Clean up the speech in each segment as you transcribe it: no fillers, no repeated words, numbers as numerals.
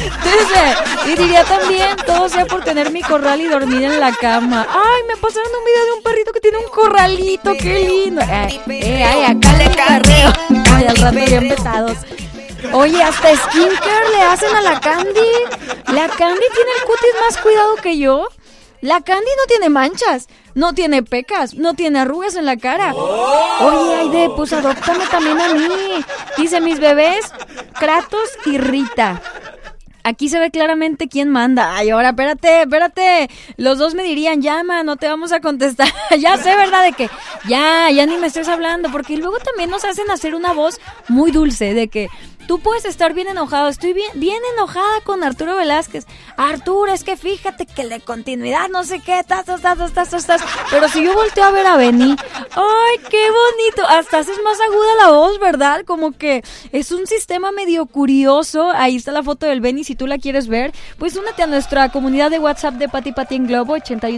Dice, y diría también, todo sea por tener mi corral y dormir en la cama. Ay, me pasaron un video de un perrito que tiene un corralito, qué lindo. Ay, acá le carreo. Ay, al rato bien pesados. Oye, hasta skincare le hacen a la Candy. La Candy tiene el cutis más cuidado que yo. La Candy no tiene manchas, no tiene pecas, no tiene arrugas en la cara. Oye, Aide, pues adóptame también a mí. Dice, mis bebés, Kratos y Rita. Aquí se ve claramente quién manda. Ay, ahora, espérate. Los dos me dirían, llama, no te vamos a contestar. Ya sé, ¿verdad? De que ya ni me estés hablando. Porque luego también nos hacen hacer una voz muy dulce de que tú puedes estar bien enojado. Estoy bien enojada con Arturo Velázquez. Arturo, es que fíjate que de continuidad, no sé qué, tas. Pero si yo volteo a ver a Benny, ay, qué bonito. Hasta haces más aguda la voz, ¿verdad? Como que es un sistema medio curioso. Ahí está la foto del Benny, si tú la quieres ver. Pues únete a nuestra comunidad de WhatsApp de Pati en Globo,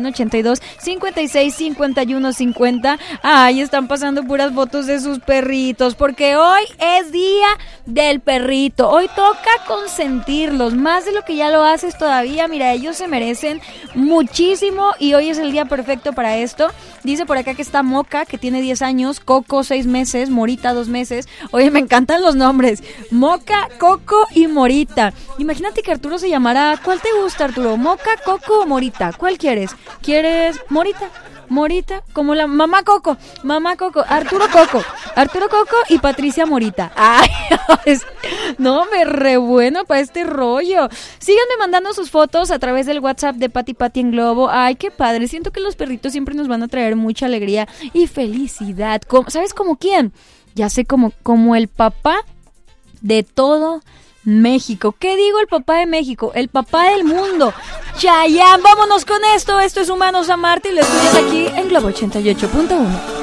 8182-565150. Ay, están pasando puras fotos de sus perritos, porque hoy es día del perrito. Hoy toca consentirlos, más de lo que ya lo haces todavía. Mira, ellos se merecen muchísimo y hoy es el día perfecto para esto. Dice por acá que está Moca, que tiene 10 años, Coco 6 meses, Morita 2 meses. Oye, me encantan los nombres. Moca, Coco y Morita. Imagínate que Arturo se llamara... ¿Cuál te gusta, Arturo? ¿Moca, Coco o Morita? ¿Cuál quieres? ¿Quieres Morita? Morita, como la mamá Coco, Arturo Coco y Patricia Morita. Ay, no, me re bueno para este rollo. Síganme mandando sus fotos a través del WhatsApp de Pati en Globo. Ay, qué padre, siento que los perritos siempre nos van a traer mucha alegría y felicidad. ¿Sabes como quién? Ya sé, como el papá de todo México. ¿Qué digo el papá de México? El papá del mundo. Chayanne, vámonos con esto. Esto es Humanos a Marte y lo escuchas aquí en Globo 88.1.